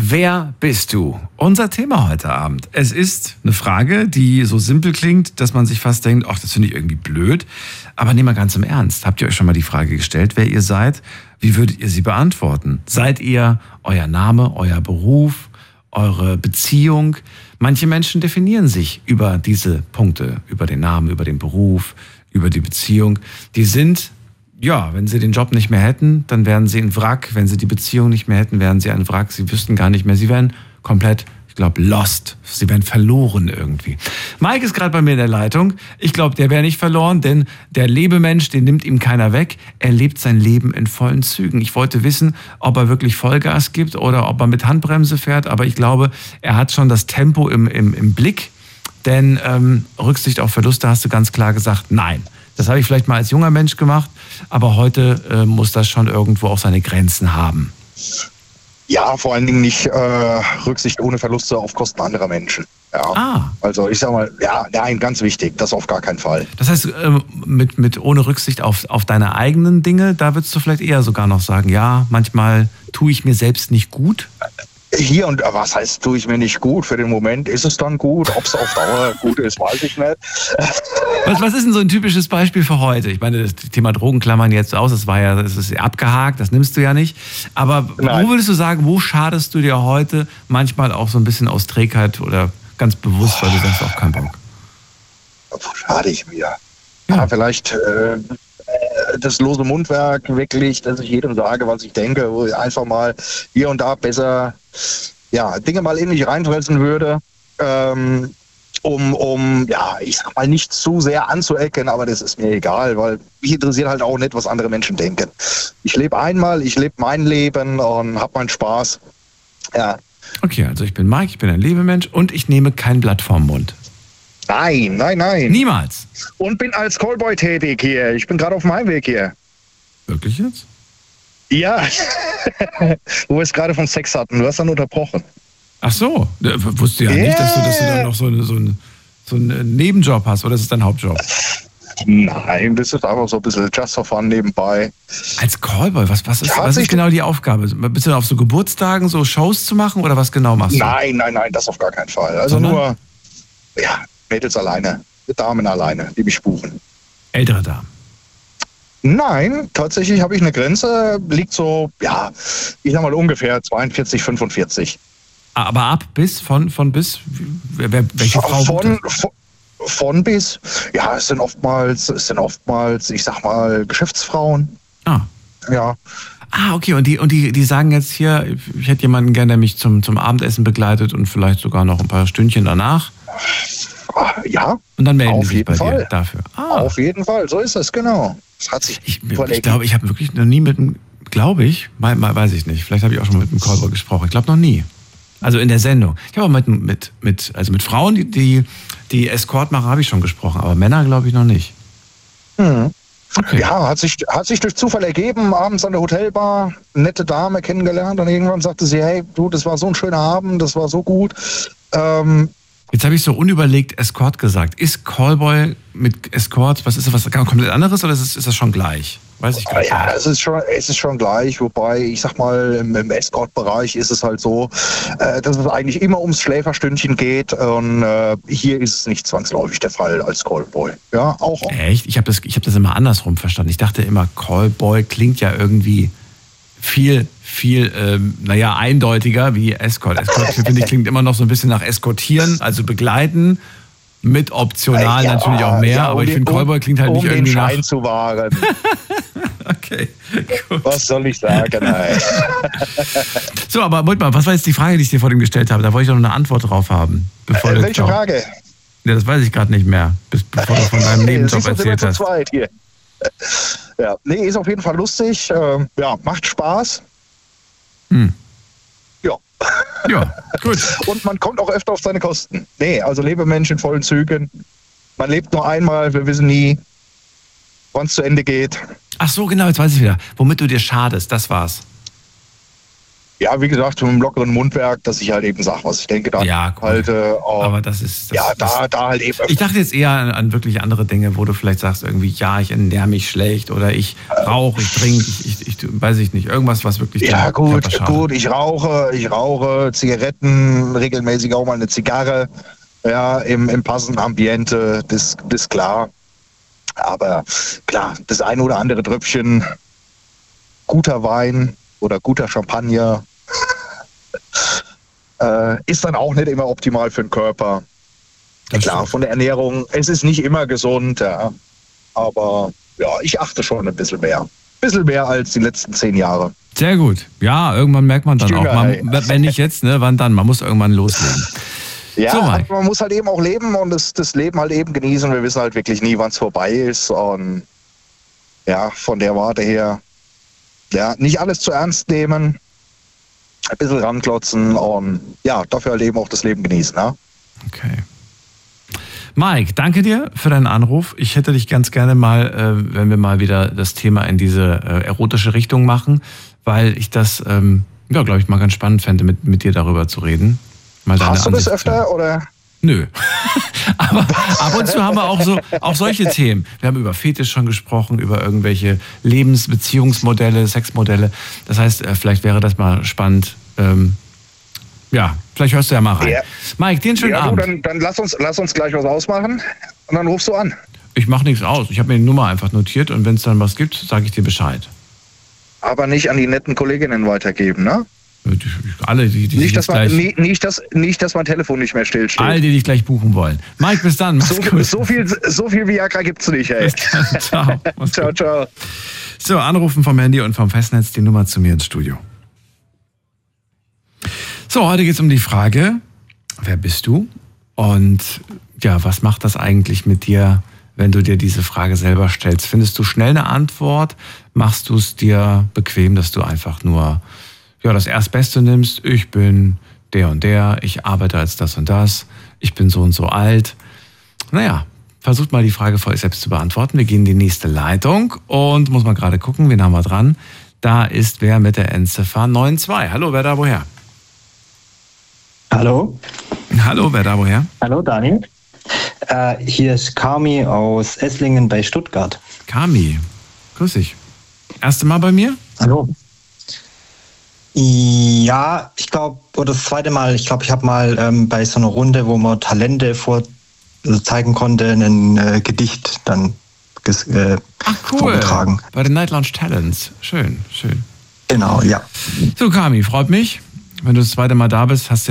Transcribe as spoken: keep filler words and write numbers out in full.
Wer bist du? Unser Thema heute Abend. Es ist eine Frage, die so simpel klingt, dass man sich fast denkt, ach, das finde ich irgendwie blöd. Aber nehmen wir ganz im Ernst. Habt ihr euch schon mal die Frage gestellt, wer ihr seid? Wie würdet ihr sie beantworten? Seid ihr euer Name, euer Beruf, eure Beziehung? Manche Menschen definieren sich über diese Punkte, über den Namen, über den Beruf, über die Beziehung. Die sind... Ja, wenn sie den Job nicht mehr hätten, dann wären sie ein Wrack. Wenn sie die Beziehung nicht mehr hätten, wären sie ein Wrack. Sie wüssten gar nicht mehr. Sie wären komplett, ich glaube, lost. Sie wären verloren irgendwie. Mike ist gerade bei mir in der Leitung. Ich glaube, der wäre nicht verloren, denn der Lebemensch, den nimmt ihm keiner weg. Er lebt sein Leben in vollen Zügen. Ich wollte wissen, ob er wirklich Vollgas gibt oder ob er mit Handbremse fährt. Aber ich glaube, er hat schon das Tempo im, im, im Blick. Denn ähm, Rücksicht auf Verluste hast du ganz klar gesagt, nein. Das habe ich vielleicht mal als junger Mensch gemacht, aber heute äh, muss das schon irgendwo auch seine Grenzen haben. Ja, vor allen Dingen nicht äh, Rücksicht ohne Verluste auf Kosten anderer Menschen. Ja. Ah. Also ich sag mal, ja, nein, ganz wichtig, das auf gar keinen Fall. Das heißt, äh, mit, mit ohne Rücksicht auf, auf deine eigenen Dinge, da würdest du vielleicht eher sogar noch sagen, ja, manchmal tue ich mir selbst nicht gut. Hier und was heißt, tue ich mir nicht gut? Für den Moment ist es dann gut. Ob es auf Dauer gut ist, weiß ich nicht. Was, was ist denn so ein typisches Beispiel für heute? Ich meine, das Thema Drogen klammern jetzt aus. Das war ja, das ist abgehakt, das nimmst du ja nicht. Aber Nein. Wo würdest du sagen, wo schadest du dir heute manchmal auch so ein bisschen aus Trägheit oder ganz bewusst, weil du sagst, auch keinen Bock? Wo schade ich mir? Ja, ja vielleicht äh, das lose Mundwerk wirklich, dass ich jedem sage, was ich denke, wo ich einfach mal hier und da besser ja, Dinge mal in mich reinfressen würde, ähm, um, um, ja, ich sag mal, nicht zu sehr anzuecken, aber das ist mir egal, weil mich interessiert halt auch nicht, was andere Menschen denken. Ich lebe einmal, ich lebe mein Leben und hab meinen Spaß. Ja. Okay, also ich bin Mike, ich bin ein Lebemensch und ich nehme kein Blatt vorm Mund. Nein, nein, nein. Niemals. Und bin als Callboy tätig hier. Ich bin gerade auf meinem Weg hier. Wirklich jetzt? Ja. Wo wir es gerade vom Sex hatten. Du hast dann unterbrochen. Ach so. Wusste ja yeah. nicht, dass du, dass du dann noch so, eine, so, einen, so einen Nebenjob hast. Oder ist es dein Hauptjob? Nein, das ist einfach so ein bisschen just for fun nebenbei. Als Callboy, was, was, ist, was ist genau die Aufgabe? Bist du auf so Geburtstagen so Shows zu machen oder was genau machst du? Nein, nein, nein, das auf gar keinen Fall. Also Sondern? nur, ja, Mädels alleine, Damen alleine, die mich buchen. Ältere Damen? Nein, tatsächlich habe ich eine Grenze, liegt so, ja, ich sag mal ungefähr zweiundvierzig, fünfundvierzig. Aber ab bis, von, von bis, wer, welche Frau? Von, von, von bis, ja, es sind oftmals, es sind oftmals, ich sag mal, Geschäftsfrauen. Ah. Ja. Ah, okay, und die, und die, die sagen jetzt hier, ich hätte jemanden gerne, der mich zum, zum Abendessen begleitet und vielleicht sogar noch ein paar Stündchen danach. Ja. Und dann melden auf sie sich bei Fall. dir dafür. Ah. Auf jeden Fall, so ist es, genau. Das hat sich ich ich glaube, ich habe wirklich noch nie mit einem, glaube ich, mal, mal, weiß ich nicht, vielleicht habe ich auch schon mal mit einem Callboy gesprochen. Ich glaube noch nie. Also in der Sendung. Ich habe auch mit, mit, mit, also mit Frauen, die, die, die Escort machen, habe ich schon gesprochen, aber Männer glaube ich noch nicht. Mhm. Okay. Ja, hat sich, hat sich durch Zufall ergeben, abends an der Hotelbar, nette Dame kennengelernt und irgendwann sagte sie, hey, du, das war so ein schöner Abend, das war so gut. Ähm, Jetzt habe ich so unüberlegt Escort gesagt. Ist Callboy mit Escort, was ist das, was komplett anderes oder ist, es, ist das schon gleich? Weiß ich gar nicht. Ja, es ist schon, es ist schon gleich, wobei, ich sag mal, im, im Escort-Bereich ist es halt so, äh, dass es eigentlich immer ums Schläferstündchen geht und äh, hier ist es nicht zwangsläufig der Fall als Callboy. Ja, auch. Echt? Ich habe das, ich hab das immer andersrum verstanden. Ich dachte immer, Callboy klingt ja irgendwie viel, viel, ähm, naja, eindeutiger wie Escort. Escort, finde ich, klingt immer noch so ein bisschen nach Eskortieren, also begleiten. Mit optional ja, natürlich auch mehr, ja, um aber ich finde, Callboy klingt halt um nicht irgendwie nach... Um den Schein zu wahren. Okay, gut. Was soll ich sagen? Nein. So, aber Moment mal, was war jetzt die Frage, die ich dir vorhin gestellt habe? Da wollte ich doch noch eine Antwort drauf haben. Bevor äh, du welche Frage? Ja, das weiß ich gerade nicht mehr, bis, bevor du von deinem Nebenjob erzählt hast. Zu zweit hier. Ja, nee, ist auf jeden Fall lustig. Ähm, ja, macht Spaß. Hm. Ja. Ja, gut. Und man kommt auch öfter auf seine Kosten. Nee, also Lebemensch in vollen Zügen. Man lebt nur einmal, wir wissen nie, wann es zu Ende geht. Ach so, genau, jetzt weiß ich wieder. Womit du dir schadest, das war's. Ja, wie gesagt, mit einem lockeren Mundwerk, dass ich halt eben sage, was ich denke, da Ja, cool. halte. Oh, Aber das ist... Das, ja, da, das, da halt eben... Ich dachte jetzt eher an, an wirklich andere Dinge, wo du vielleicht sagst, irgendwie, ja, ich ernähre mich schlecht oder ich rauche, ich trinke, ich, ich, ich weiß ich nicht, irgendwas, was wirklich... Ja gut, gut, ich rauche, ich rauche Zigaretten, regelmäßig auch mal eine Zigarre, ja, im, im passenden Ambiente, das, das ist klar. Aber klar, das eine oder andere Tröpfchen guter Wein oder guter Champagner äh, ist dann auch nicht immer optimal für den Körper. Das klar, stimmt. von der Ernährung, es ist nicht immer gesund, ja, aber ja, ich achte schon ein bisschen mehr. Ein bisschen mehr als die letzten zehn Jahre. Sehr gut. Ja, irgendwann merkt man dann Jünger, auch, man, ey. wenn nicht jetzt, ne, wann dann? Man muss irgendwann loslegen. Ja, So, Mike. man muss halt eben auch leben und das, das Leben halt eben genießen. Wir wissen halt wirklich nie, wann es vorbei ist. Und ja, von der Warte her, ja, nicht alles zu ernst nehmen, ein bisschen ranklotzen und ja, dafür halt eben auch das Leben genießen. Ne? Okay. Mike, danke dir für deinen Anruf. Ich hätte dich ganz gerne mal, äh, wenn wir mal wieder das Thema in diese äh, erotische Richtung machen, weil ich das, ähm, ja, glaube ich, mal ganz spannend fände, mit, mit dir darüber zu reden. Mal deine Hast du das Ansicht zu- öfter oder? Nö. Aber ab und zu haben wir auch so auch solche Themen. Wir haben über Fetisch schon gesprochen, über irgendwelche Lebensbeziehungsmodelle, Sexmodelle. Das heißt, äh, vielleicht wäre das mal spannend. Ähm, ja, vielleicht hörst du ja mal rein. Ja. Mike, dir einen schönen Ja, du, Abend. dann, dann lass uns, lass uns gleich was ausmachen und dann rufst du an. Ich mache nichts aus. Ich habe mir die Nummer einfach notiert und wenn es dann was gibt, sage ich dir Bescheid. Aber nicht an die netten Kolleginnen weitergeben, ne? Alle, die, die Nicht, sich dass jetzt man, gleich, nie, nicht, dass, nicht, dass mein Telefon nicht mehr stillsteht. all die dich gleich buchen wollen. Mike, bis dann. Mach's So, gut. so viel, so viel Viagra gibt's nicht, ey. Bis dann. Ciao. Mach's Ciao, gut. ciao. So, anrufen vom Handy und vom Festnetz die Nummer zu mir ins Studio. So, heute geht es um die Frage, wer bist du? Und ja, was macht das eigentlich mit dir, wenn du dir diese Frage selber stellst? Findest du schnell eine Antwort? Machst du es dir bequem, dass du einfach nur ja, das Erstbeste nimmst? Ich bin der und der, ich arbeite als das und das, ich bin so und so alt. Naja, versucht mal die Frage vor euch selbst zu beantworten. Wir gehen in die nächste Leitung und muss mal gerade gucken, wen haben wir dran? Da ist wer mit der Endziffer neun zwei. Hallo, wer da woher? Hallo. Hallo, wer da woher? Hallo, Daniel. Äh, hier ist Kami aus Esslingen bei Stuttgart. Kami, grüß dich. Erste Mal bei mir? Hallo. Ja, ich glaube, oder das zweite Mal, ich glaube, ich habe mal ähm, bei so einer Runde, wo man Talente vor also zeigen konnte, ein äh, Gedicht dann ges, äh, Ach cool, vorgetragen. bei den Night Lounge Talents. Schön, schön. Genau, ja. So Kami, freut mich, wenn du das zweite Mal da bist, hast